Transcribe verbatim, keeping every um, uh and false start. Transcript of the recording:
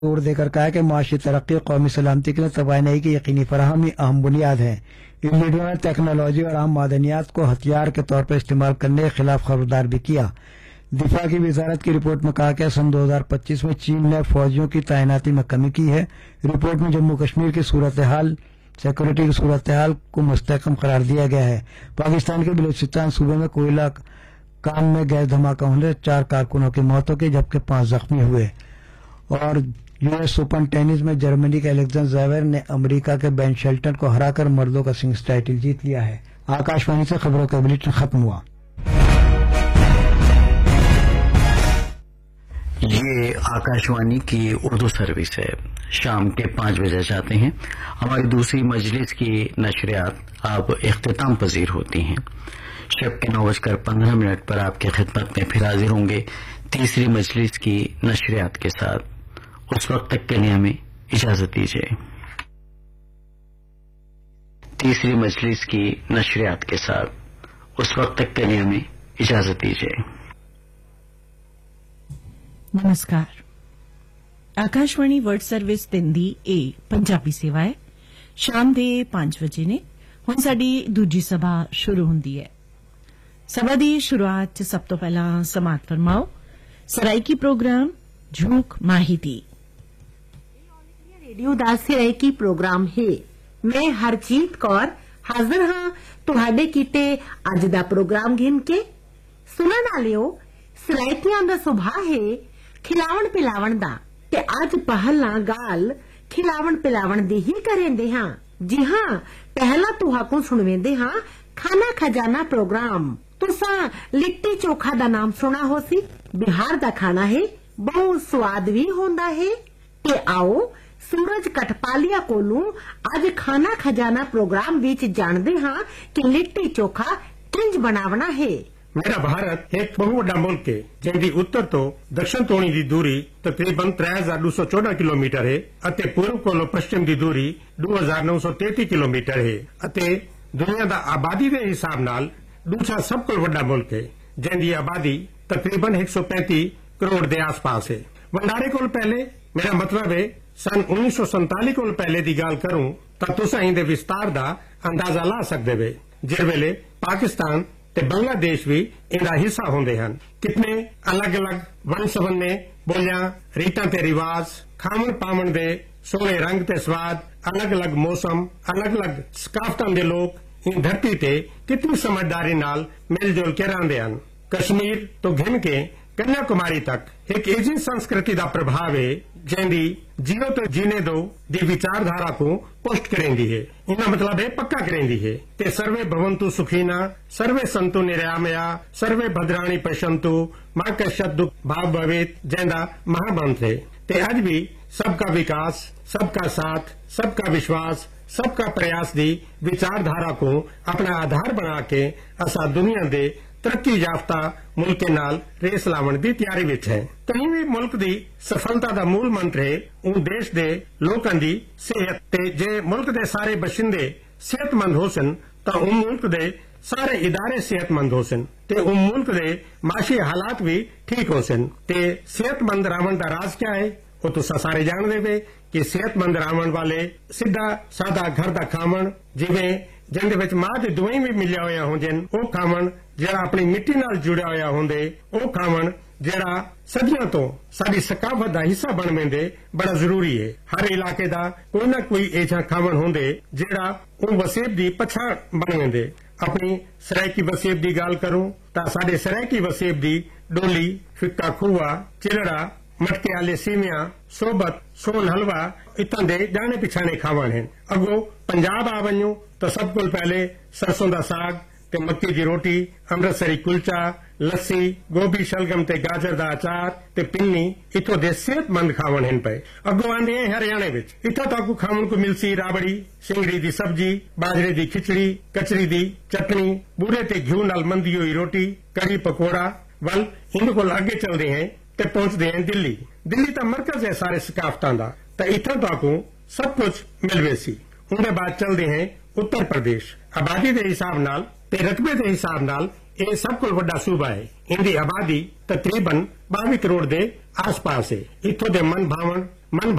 जोर देकर कहा कि माशी तरक्की कौमी सलामती के लिए तवानाई की यकीनी फराहमी अहम बुनियाद है। इन लीडरों ने टेक्नोलॉजी और आम मादनियात को हथियार के तौर पर इस्तेमाल करने के खिलाफ खबरदार भी किया। दिफा की वजारत की रिपोर्ट में कहा कि सन दो हजार पच्चीस में चीन ने फौजियों की तैनाती में कमी की है। रिपोर्ट में जम्मू कश्मीर की सूरत हाल सिक्योरिटी की सूरत हाल को मुस्तहकम करार दिया गया है। पाकिस्तान के बलूचिस्तान सूबे में कोयला काम में गैस धमाका होने चार कारकुनों की मौत हो गई जबकि पांच जख्मी हुए। और यूएस ओपन टेनिस में जर्मनी के एलेक्जेंडर ज़वेरेव ने अमेरिका के बेन शेल्टन को हराकर मर्दों का सिंगल्स टाइटल जीत लिया है। आकाशवाणी से खबरों का बुलेटिन खत्म हुआ। ये आकाशवाणी की उर्दू सर्विस है। शाम के पांच बजे जाते हैं। हमारी दूसरी मजलिस की नशरियात अब इख्तिताम पजीर होती हैं। शब के नौ बजकर पंद्रह मिनट पर आपके खिदमत में फिर हाजिर होंगे तीसरी मजलिस की नशरियात के साथ। उस वक्त तक के लिए हमें इजाजत दीजिए। तीसरी मजलिस की नशरियात के साथ उस वक्त तक के लिए हमें इजाजत दीजिए। नमस्कार। आकाशवाणी वर्ल्ड सर्विस दिंदी ए पंजाबी सेवा है। शाम ਦੇ पांच ਵਜੇ ਨੇ। ਹੁਣ ਸਾਡੀ ਦੂਜੀ ਸਭਾ ਸ਼ੁਰੂ ਹੁੰਦੀ ਹੈ। ਸਭਾ ਦੀ ਸ਼ੁਰੂਆਤ 'ਚ ਸਭ ਤੋਂ ਪਹਿਲਾਂ ਸਮਾਤ ਫਰਮਾਓ ਸਰਾਇਕੀ ਪ੍ਰੋਗਰਾਮ ਝੂਕ ਮਾਹੀਦੀ। रेडियो ਦਾ ਸਰਾਇਕੀ ਪ੍ਰੋਗਰਾਮ ਹੈ। मैं हरजीत कौर हाजिर हाँ ਤੁਹਾਡੇ ਕੀਤੇ ਅੱਜ ਦਾ ਪ੍ਰੋਗਰਾਮ ਗਿਣ ਕੇ। ਸੁਣਨ ਵਾਲਿਓ ਸਰਾਇਕੀਆਂ ਦਾ ਸੁਭਾਅ ਹੈ ਖਿਲਾਵਣ ਪਿਲਾਵਣ ਦਾ ਤੇ ਅੱਜ ਪਹਿਲਾਂ ਗੱਲ ਖਿਲਾਵਣ ਪਿਲਾਵਣ ਦੀ ਹੀ ਕरेंदे ਹਾਂ। जी हाँ पहला तुहाको सुनवेंदे हाँ खाना खजाना प्रोग्राम। तुसा लिट्टी चोखा दा नाम सुना हो सी। बिहार दा खाना है बहुत स्वाद भी होंदा है। ते आओ सूरज कटपालिया कोलू आज खाना खजाना प्रोग्राम विच जानदे हाँ कि लिट्टी चोखा किंज बनावना है। मेरा भारत एक बहु वड्डा मुल्क है जिंदी उत्तर तो दक्षिण तोणी दी दूरी तकरीबन त्रै हजार दो सौ चौदह किलोमीटर है अते पूर्व कोलो पश्चिम दी दूरी दो हजार नौ सौ तैंतीस किलोमीटर है अते दुनिया दा आबादी दे हिसाब नाल दूसरा सब कोल वड्डा मुल्क है जिंदी आबादी तकरीबन एक सौ पैंतीस करोड़ दे आस पास है। वंडारे कोल पहले मेरा मतलब है सन उन्नीस सौ संताली कोल पहले दी गाल करूं तां तुसां इंदे विस्तार दा अंदाजा ला सकदे वे। जिस वेले पाकिस्तान ते बांग्लादेश भी इंदा हिस्सा होंदे हन। कितने अलग अलग वन सबन्ने बोलियां रीतां ते रिवाज खावन पावन दे सोने रंग ते स्वाद अलग अलग मौसम अलग अलग सकाफतां दे लोग इन धरती ते कितनी समझदारी नाल मिलजुल के रहंदे हन। कश्मीर तो घिन के कन्याकुमारी तक एक ऐसी संस्कृति का प्रभाव है जिंदी जियो तो जीने दो दी विचारधारा को पुष्ट करेंदी है। इनका मतलब है पक्का करेंदी है ते सर्वे भवंतु सुखीना सर्वे संतु निरामया सर्वे भद्राणी पश्यंतु मां कश्यत दुख भाव भवेत जैंदा महामंत्र है। ते आज भी सबका विकास सबका साथ सबका विश्वास सबका प्रयास दी विचारधारा को अपना आधार बना के असा दुनिया दे तरक्की याफ्ता मुल्क नाल रेस लावण दी तैयारी विच है। कहीं भी मुल्क दी सफलता दा मूल मंत्र है उन देश दे लोकां दी सेहत ते जे मुल्क दे सारे बशिंदे सेहतमंद होसन तां उन मुल्क दे सारे इदारे सेहतमंद होसन ते उन मुल्क दे माशी हालात भी ठीक होसन। ते सेहतमंद रावण दा राज क्या है वो तुसा सारे जान देवे कि सेहतमंद रावण वाले सीधा सादा घर दा खावण जिवें जिंदे विच मां दे दुआई भी मिलिया होया होंदन ਉਹ ਖਾਵਣ ਜਿਹੜਾ ਆਪਣੀ ਮਿੱਟੀ ਨਾਲ ਜੁੜਿਆ ਹੋਇਆ ਹੁੰਦੇ ਉਹ ਖਾਵਣ ਜਿਹੜਾ ਸਦੀਆਂ ਤੋਂ ਸਾਡੀ ਸਕਾਫਤ ਦਾ ਹਿੱਸਾ ਬਣ ਮੈਂਦੇ ਬੜਾ ਜ਼ਰੂਰੀ ਹੈ। ਹਰ ਇਲਾਕੇ ਦਾ ਕੋਈ ਨਾ ਕੋਈ ਐਸਾ ਖਾਵਣ ਹੁੰਦੇ ਜਿਹੜਾ ਉਹ ਵਸੇਬ ਦੀ ਪਛਾਣ ਬਣ ਮੈਂਦੇ। ਆਪਣੀ ਸਰਾਇਕੀ ਵਸੇਬ ਦੀ ਗੱਲ ਕਰੂੰ ਤਾਂ ਸਾਡੇ ਸਰਾਇਕੀ ਵਸੇਬ ਦੀ ਡੋਲੀ ਫਿੱਕਾ ਖੂਆ चिलड़ा मटके आले सीवियां सोबत सोन हलवा इतां दे जाने पिछाने खावण हैं। अगो पंजाब आ वञूं तो सब को पहले सरसों दा साग ते मक्की दी रोटी अमृतसरी कुलचा लस्सी गोभी शलगम ते गाजर दा अचार ते पिन्नी इथों दे सेहतमंद खावण हैं पे। अगो आंदे हरियाणे विच इथों तक खावण को मिलसी राबड़ी सिंगड़ी दी सब्जी बाजरे दी खिचड़ी कचरी दी चटनी बूरे ते घिऊ नाल मंदी हुई रोटी कड़ी पकौड़ा वल इन को अगे चलते हैं ते पहुंचते हैं दिल्ली। दिल्ली ता मरकज है सारे सकाफतां दा ते इथों तक सब कुछ मिलवे सी। उनके बाद चलते हैं उत्तर प्रदेश। आबादी के हिसाब नाल ते रकबे के हिसाब नाल ये सब को बड़ा सूबा है। इनकी आबादी तकरीबन बावी करोड़ के आस पास है। इतों के मन भावन मन